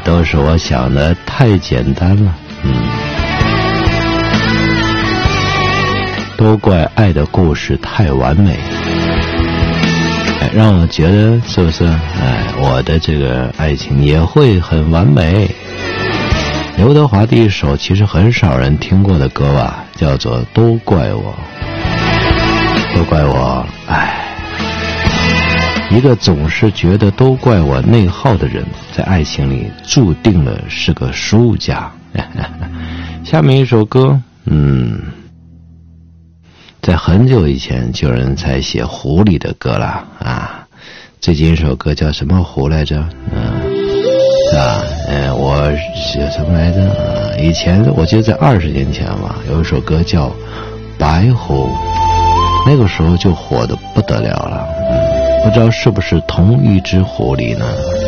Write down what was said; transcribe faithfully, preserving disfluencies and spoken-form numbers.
都是我想的太简单了。嗯，都怪爱的故事太完美，哎，让我觉得是不是？哎，我的这个爱情也会很完美。刘德华的一首其实很少人听过的歌吧，叫做《都怪我》。都怪我，哎，一个总是觉得都怪我内耗的人，在爱情里注定了是个输家。下面一首歌，嗯，在很久以前就有人在写狐狸的歌了啊。最近一首歌叫什么狐来着？嗯，啊，嗯，我写什么来着？啊，以前我记得在二十年前吧，有一首歌叫《白狐》。那个时候就火得不得了了，嗯，不知道是不是同一只狐狸呢？